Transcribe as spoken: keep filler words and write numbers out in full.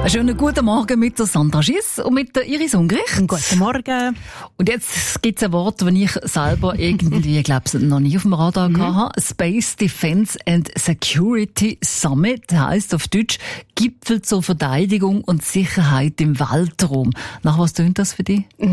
Einen schönen guten Morgen mit der Sandra Schiss und mit der Iris Ungerich. Guten Morgen. Und jetzt gibt es ein Wort, das ich selber irgendwie, glaube ich, noch nie auf dem Radar mhm. hatte. Space Defense and Security Summit heisst auf Deutsch Gipfel zur Verteidigung und Sicherheit im Weltraum. Nach was tönt das für dich?